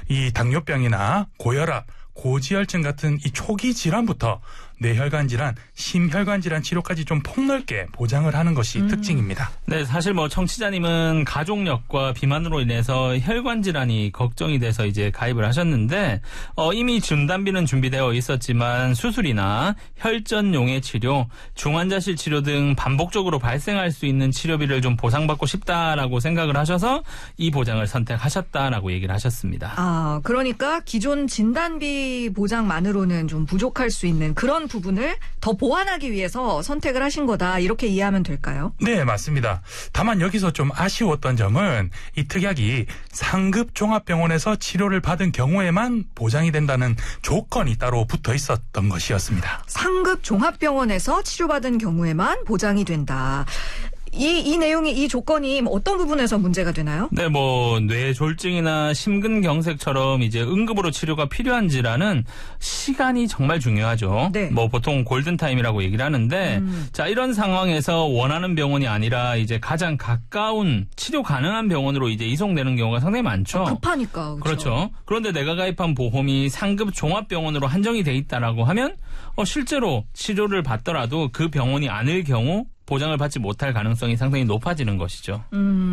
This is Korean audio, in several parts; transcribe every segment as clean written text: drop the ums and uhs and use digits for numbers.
이 당뇨병이나 고혈압, 고지혈증 같은 이 초기 질환부터 뇌혈관 질환, 심혈관 질환 치료까지 좀 폭넓게 보장을 하는 것이 특징입니다. 네, 사실 뭐 청취자님은 가족력과 비만으로 인해서 혈관 질환이 걱정이 돼서 이제 가입을 하셨는데 이미 진단비는 준비되어 있었지만 수술이나 혈전용의 치료, 중환자실 치료 등 반복적으로 발생할 수 있는 치료비를 좀 보상받고 싶다라고 생각을 하셔서 이 보장을 선택하셨다라고 얘기를 하셨습니다. 아, 그러니까 기존 진단비 보장만으로는 좀 부족할 수 있는 그런 부분을 더 보완하기 위해서 선택을 하신 거다. 이렇게 이해하면 될까요? 네, 맞습니다. 다만 여기서 좀 아쉬웠던 점은 이 특약이 상급 종합병원에서 치료를 받은 경우에만 보장이 된다는 조건이 따로 붙어 있었던 것이었습니다. 상급 종합병원에서 치료받은 경우에만 보장이 된다. 이 내용이, 이 조건이 어떤 부분에서 문제가 되나요? 네, 뭐 뇌졸중이나 심근경색처럼 이제 응급으로 치료가 필요한 질환은 시간이 정말 중요하죠. 네. 뭐 보통 골든타임이라고 얘기를 하는데 자, 이런 상황에서 원하는 병원이 아니라 이제 가장 가까운 치료 가능한 병원으로 이제 이송되는 경우가 상당히 많죠. 급하니까. 그렇죠. 그런데 내가 가입한 보험이 상급 종합병원으로 한정이 돼 있다라고 하면 실제로 치료를 받더라도 그 병원이 아닐 경우 보장을 받지 못할 가능성이 상당히 높아지는 것이죠.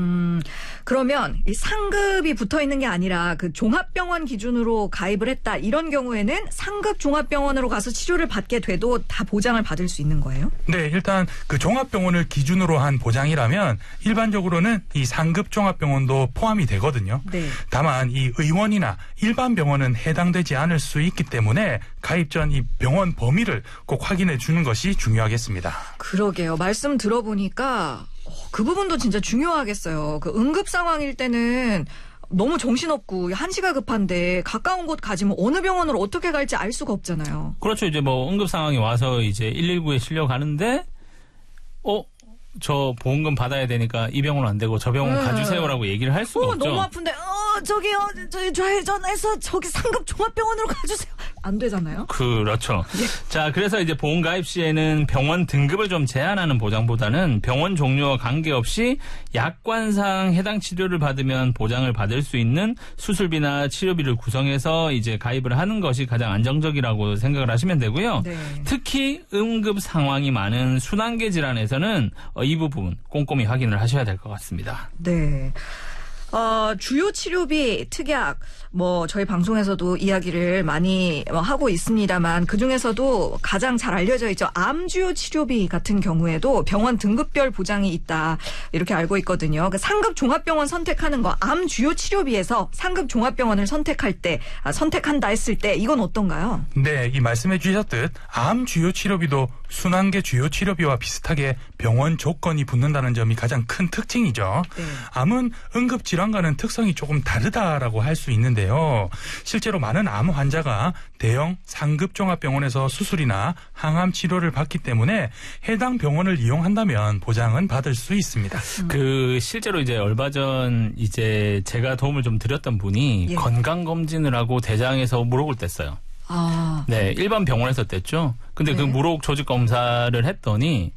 그러면 이 상급이 붙어 있는 게 아니라 그 종합병원 기준으로 가입을 했다. 이런 경우에는 상급 종합병원으로 가서 치료를 받게 돼도 다 보장을 받을 수 있는 거예요? 네, 일단 그 종합병원을 기준으로 한 보장이라면 일반적으로는 이 상급 종합병원도 포함이 되거든요. 네. 다만 이 의원이나 일반 병원은 해당되지 않을 수 있기 때문에 가입 전 이 병원 범위를 꼭 확인해 주는 것이 중요하겠습니다. 그러게요. 말씀 들어보니까 그 부분도 진짜 중요하겠어요. 그 응급 상황일 때는 너무 정신없고 한시가 급한데 가까운 곳 가지면 어느 병원으로 어떻게 갈지 알 수가 없잖아요. 그렇죠. 이제 뭐 응급 상황이 와서 이제 119에 실려가는데 저 보험금 받아야 되니까 이 병원 안 되고 저 병원 가주세요라고 얘기를 할 수가 없죠. 너무 아픈데 저기요 좌회전해서 저기 상급 종합병원으로 가주세요. 안 되잖아요. 그렇죠. 예. 자, 그래서 이제 보험 가입 시에는 병원 등급을 좀 제한하는 보장보다는 병원 종류와 관계없이 약관상 해당 치료를 받으면 보장을 받을 수 있는 수술비나 치료비를 구성해서 이제 가입을 하는 것이 가장 안정적이라고 생각을 하시면 되고요. 네. 특히 응급 상황이 많은 순환계 질환에서는 이 부분 꼼꼼히 확인을 하셔야 될 것 같습니다. 네. 주요 치료비 특약 저희 방송에서도 이야기를 많이 하고 있습니다만 그중에서도 가장 잘 알려져 있죠. 암 주요 치료비 같은 경우에도 병원 등급별 보장이 있다. 이렇게 알고 있거든요. 그 상급 종합병원 선택하는 거 암 주요 치료비에서 상급 종합병원을 선택한다 했을 때 이건 어떤가요? 네, 이 말씀해 주셨듯 암 주요 치료비도 순환계 주요 치료비와 비슷하게 병원 조건이 붙는다는 점이 가장 큰 특징이죠. 네. 암은 응급 질환과는 특성이 조금 다르다라고 할 수 있는데요. 실제로 많은 암 환자가 대형 상급 종합병원에서 수술이나 항암 치료를 받기 때문에 해당 병원을 이용한다면 보장은 받을 수 있습니다. 실제로 이제 얼마 전 이제 제가 도움을 좀 드렸던 분이 예. 건강 검진을 하고 대장에서 무록을 뗐어요. 네, 일반 병원에서 뗐죠. 근데 네. 그 무록 조직 검사를 했더니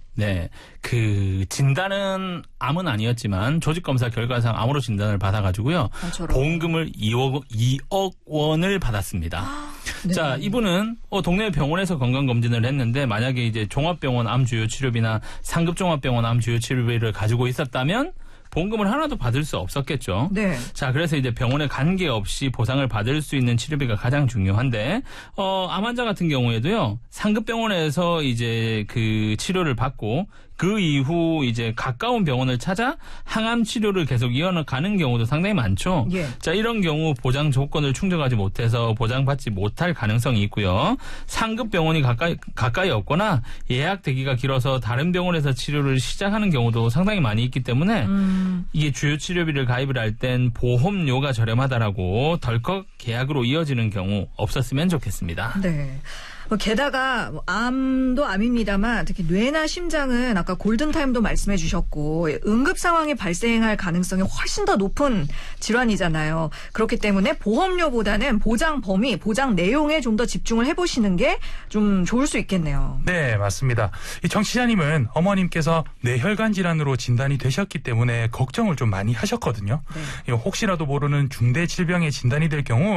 그 진단은 암은 아니었지만 조직 검사 결과상 암으로 진단을 받아가지고요. 보험금을 2억 원을 받았습니다. 네. 자, 이분은 동네 병원에서 건강검진을 했는데 만약에 이제 종합병원 암 주요 치료비나 상급 종합병원 암 주요 치료비를 가지고 있었다면 보험금을 하나도 받을 수 없었겠죠. 네. 자, 그래서 이제 병원에 관계없이 보상을 받을 수 있는 치료비가 가장 중요한데, 암 환자 같은 경우에도요, 상급 병원에서 이제 그 치료를 받고, 그 이후 이제 가까운 병원을 찾아 항암 치료를 계속 이어가는 경우도 상당히 많죠. 예. 자, 이런 경우 보장 조건을 충족하지 못해서 보장받지 못할 가능성이 있고요. 상급 병원이 가까이 없거나 예약 대기가 길어서 다른 병원에서 치료를 시작하는 경우도 상당히 많이 있기 때문에 이게 주요 치료비를 가입을 할 땐 보험료가 저렴하다라고 덜컥 계약으로 이어지는 경우 없었으면 좋겠습니다. 네. 게다가 암도 암입니다만 특히 뇌나 심장은 아까 골든타임도 말씀해 주셨고 응급 상황이 발생할 가능성이 훨씬 더 높은 질환이잖아요. 그렇기 때문에 보험료보다는 보장 범위, 보장 내용에 좀 더 집중을 해보시는 게 좀 좋을 수 있겠네요. 네, 맞습니다. 이 정치자님은 어머님께서 뇌혈관 질환으로 진단이 되셨기 때문에 걱정을 좀 많이 하셨거든요. 네. 혹시라도 모르는 중대 질병에 진단이 될 경우